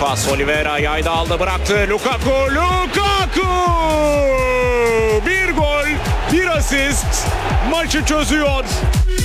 pas. Oliveira yayda aldı, bıraktı. Lukaku! Bir gol, bir asist. Maçı çözüyor.